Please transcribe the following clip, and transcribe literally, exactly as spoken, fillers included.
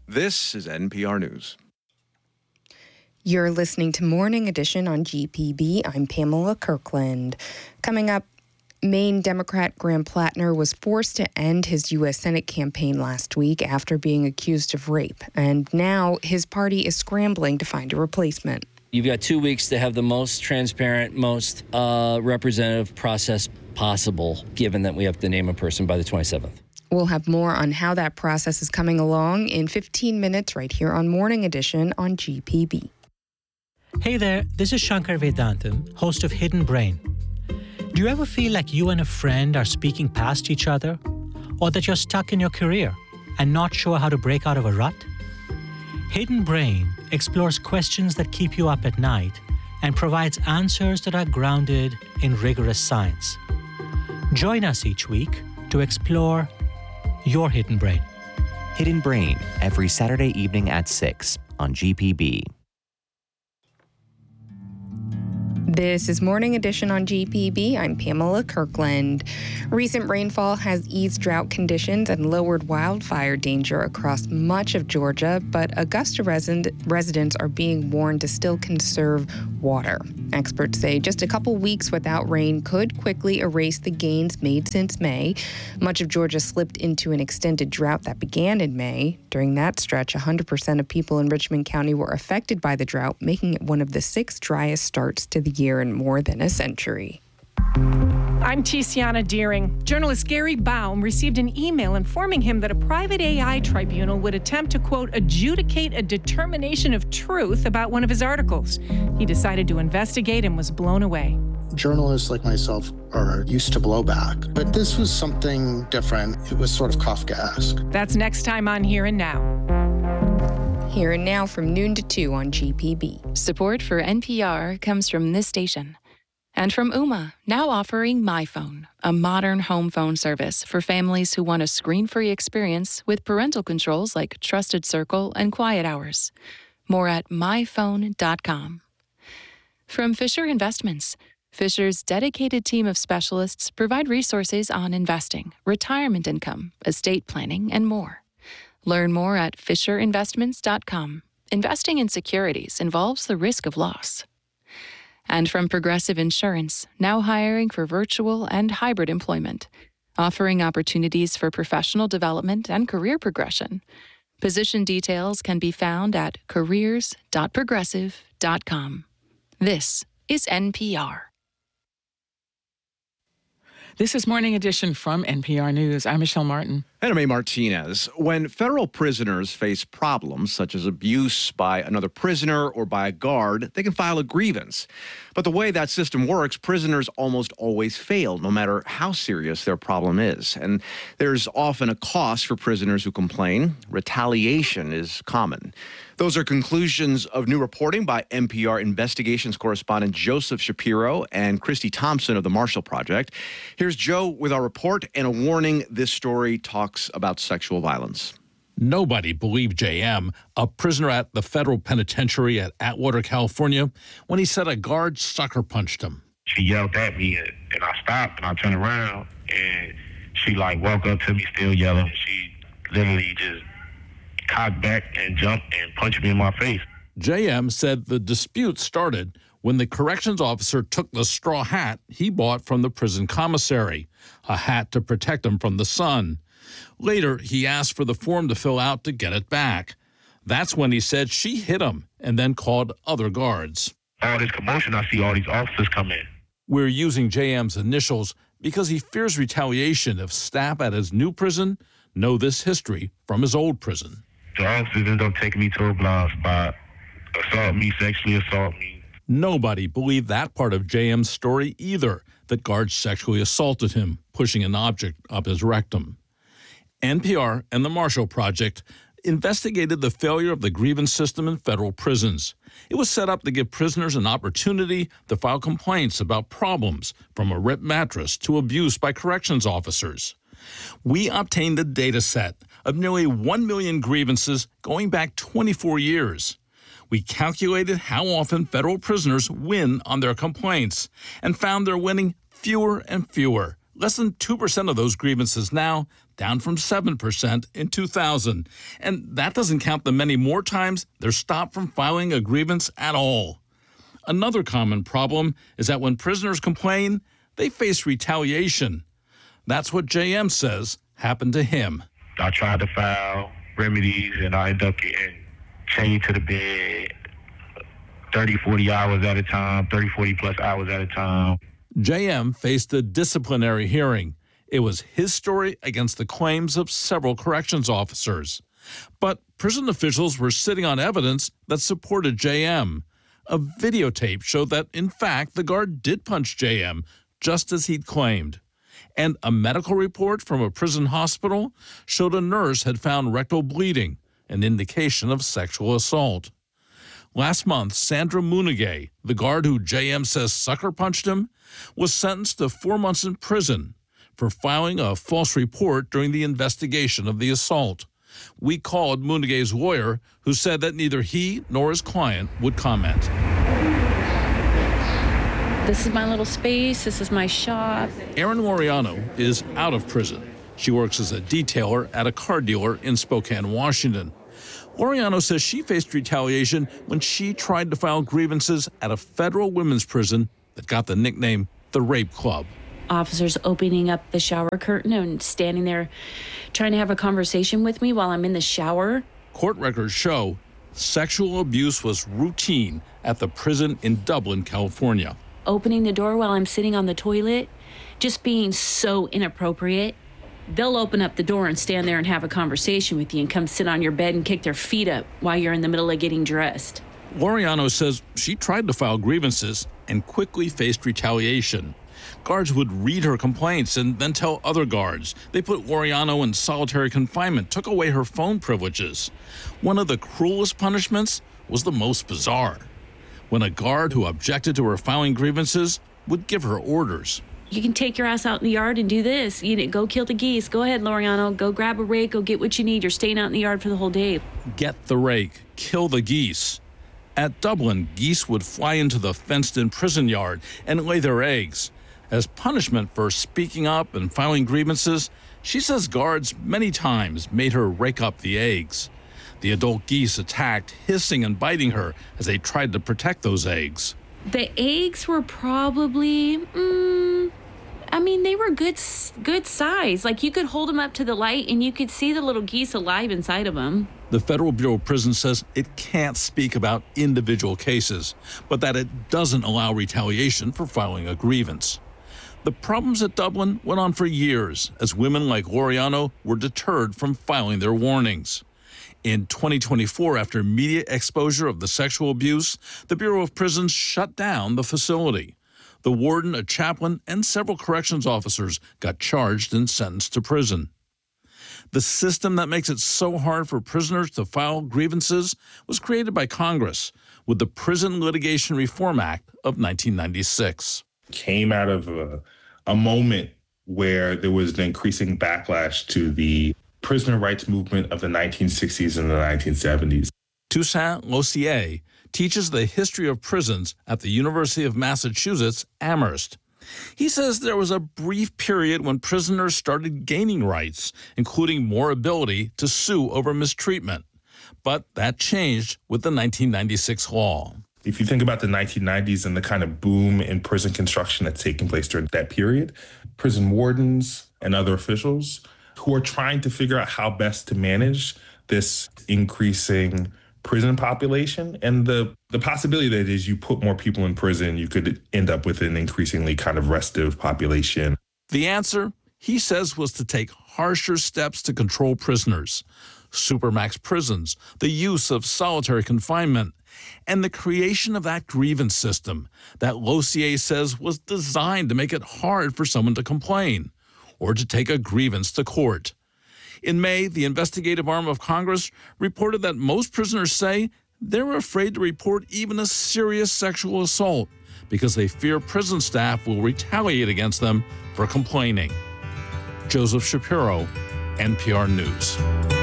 This is N P R News. You're listening to Morning Edition on G P B. I'm Pamela Kirkland. Coming up, Maine Democrat Graham Plattner was forced to end his U S Senate campaign last week after being accused of rape. And now his party is scrambling to find a replacement. You've got two weeks to have the most transparent, most uh, representative process possible, given that we have to name a person by the twenty-seventh. We'll have more on how that process is coming along in fifteen minutes right here on Morning Edition on G P B. Hey there, this is Shankar Vedantam, host of Hidden Brain. Do you ever feel like you and a friend are speaking past each other? Or that you're stuck in your career and not sure how to break out of a rut? Hidden Brain explores questions that keep you up at night and provides answers that are grounded in rigorous science. Join us each week to explore your hidden brain. Hidden Brain, every Saturday evening at six on G P B. This is Morning Edition on G P B. I'm Pamela Kirkland. Recent rainfall has eased drought conditions and lowered wildfire danger across much of Georgia, but Augusta resident, residents are being warned to still conserve water. Experts say just a couple weeks without rain could quickly erase the gains made since May. Much of Georgia slipped into an extended drought that began in May. During that stretch, one hundred percent of people in Richmond County were affected by the drought, making it one of the six driest starts to the year in more than a century. I'm Tiziana Deering. Journalist Gary Baum received an email informing him that a private A I tribunal would attempt to, quote, adjudicate a determination of truth about one of his articles. He decided to investigate and was blown away. Journalists like myself are used to blowback, but this was something different. It was sort of Kafkaesque. That's next time on Here and Now. Here and Now from noon to two on G P B. Support for N P R comes from this station. And from Ooma, now offering MyPhone, a modern home phone service for families who want a screen-free experience with parental controls like Trusted Circle and Quiet Hours. More at my phone dot com. From Fisher Investments, Fisher's dedicated team of specialists provide resources on investing, retirement income, estate planning, and more. Learn more at fisher investments dot com. Investing in securities involves the risk of loss. And from Progressive Insurance, now hiring for virtual and hybrid employment, offering opportunities for professional development and career progression. Position details can be found at careers dot progressive dot com. This is N P R. This is Morning Edition from N P R News. I'm Michelle Martin. And I'm A. Martinez. When federal prisoners face problems such as abuse by another prisoner or by a guard, they can file a grievance. But the way that system works, prisoners almost always fail, no matter how serious their problem is. And there's often a cost for prisoners who complain. Retaliation is common. Those are conclusions of new reporting by N P R investigations correspondent Joseph Shapiro and Christy Thompson of the Marshall Project. Here's Joe with our report and a warning: this story talks about sexual violence. Nobody believed J M, a prisoner at the federal penitentiary at Atwater, California, when he said a guard sucker punched him. She yelled at me, and, and I stopped, and I turned around, and she, like, walked up to me still yelling. She literally just cocked back and jumped and punched me in my face. J M said the dispute started when the corrections officer took the straw hat he bought from the prison commissary, a hat to protect him from the sun. Later, he asked for the form to fill out to get it back. That's when he said she hit him and then called other guards. All this commotion, I see all these officers come in. We're using J M's initials because he fears retaliation if staff at his new prison know this history from his old prison. The officers ended up taking me to a blind spot, assault me, sexually assault me. Nobody believed that part of J M's story either, that guards sexually assaulted him, pushing an object up his rectum. N P R and the Marshall Project investigated the failure of the grievance system in federal prisons. It was set up to give prisoners an opportunity to file complaints about problems, from a ripped mattress to abuse by corrections officers. We obtained a data set of nearly one million grievances going back twenty-four years. We calculated how often federal prisoners win on their complaints and found they're winning fewer and fewer. Less than two percent of those grievances now down from seven percent in two thousand. And that doesn't count the many more times they're stopped from filing a grievance at all. Another common problem is that when prisoners complain, they face retaliation. That's what J M says happened to him. I tried to file remedies, and I ended up getting chained to the bed thirty, forty hours at a time, thirty, forty plus hours at a time. J M faced a disciplinary hearing. It was his story against the claims of several corrections officers. But prison officials were sitting on evidence that supported J M. A videotape showed that, in fact, the guard did punch J M, just as he'd claimed. And a medical report from a prison hospital showed a nurse had found rectal bleeding, an indication of sexual assault. Last month, Sandra Munigay, the guard who J M says sucker punched him, was sentenced to four months in prison for filing a false report during the investigation of the assault. We called Munigay's lawyer, who said that neither he nor his client would comment. This is my little space. This is my shop. Erin Laureano is out of prison. She works as a detailer at a car dealer in Spokane, Washington. Laureano says she faced retaliation when she tried to file grievances at a federal women's prison that got the nickname the Rape Club. Officers opening up the shower curtain and standing there trying to have a conversation with me while I'm in the shower. Court records show sexual abuse was routine at the prison in Dublin, California. Opening the door while I'm sitting on the toilet, just being so inappropriate. They'll open up the door and stand there and have a conversation with you and come sit on your bed and kick their feet up while you're in the middle of getting dressed. Laureano says she tried to file grievances and quickly faced retaliation. Guards would read her complaints and then tell other guards. They put Laureano in solitary confinement, took away her phone privileges. One of the cruelest punishments was the most bizarre, when a guard who objected to her filing grievances would give her orders. You can take your ass out in the yard and do this. You know, go kill the geese. Go ahead, Laureano. Go grab a rake. Go get what you need. You're staying out in the yard for the whole day. Get the rake. Kill the geese. At Dublin, geese would fly into the fenced-in prison yard and lay their eggs. As punishment for speaking up and filing grievances, she says guards many times made her rake up the eggs. The adult geese attacked, hissing and biting her as they tried to protect those eggs. The eggs were probably, mm, I mean, they were good, good size. Like, you could hold them up to the light and you could see the little geese alive inside of them. The Federal Bureau of Prisons says it can't speak about individual cases, but that it doesn't allow retaliation for filing a grievance. The problems at Dublin went on for years as women like Laureano were deterred from filing their warnings. In twenty twenty-four, after media exposure of the sexual abuse, the Bureau of Prisons shut down the facility. The warden, a chaplain, and several corrections officers got charged and sentenced to prison. The system that makes it so hard for prisoners to file grievances was created by Congress with the Prison Litigation Reform Act of nineteen ninety-six. Came out of a, a moment where there was an increasing backlash to the prisoner rights movement of the nineteen sixties and the nineteen seventies. Toussaint Lossier teaches the history of prisons at the University of Massachusetts, Amherst. He says there was a brief period when prisoners started gaining rights, including more ability to sue over mistreatment. But that changed with the nineteen ninety-six law. If you think about the nineteen nineties and the kind of boom in prison construction that's taking place during that period, prison wardens and other officials who are trying to figure out how best to manage this increasing prison population and the, the possibility that as you put more people in prison, you could end up with an increasingly kind of restive population. The answer, he says, was to take harsher steps to control prisoners. Supermax prisons, the use of solitary confinement, and the creation of that grievance system that Lossier says was designed to make it hard for someone to complain or to take a grievance to court. In May, the investigative arm of Congress reported that most prisoners say they're afraid to report even a serious sexual assault because they fear prison staff will retaliate against them for complaining. Joseph Shapiro, N P R News.